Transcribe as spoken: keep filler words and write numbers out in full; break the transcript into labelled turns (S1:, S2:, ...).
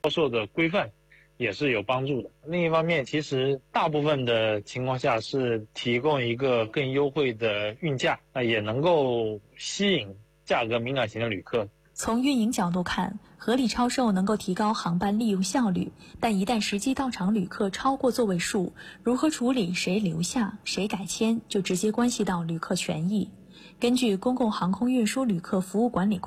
S1: 销售的规范也是有帮助的。另一方面，其实大部分的情况下是提供一个更优惠的运价，那也能够吸引价格敏感型的旅客。
S2: 从运营角度看，合理超售能够提高航班利用效率，但一旦实际到场旅客超过座位数，如何处理谁留下谁改签，就直接关系到旅客权益。根据《公共航空运输旅客服务管理规》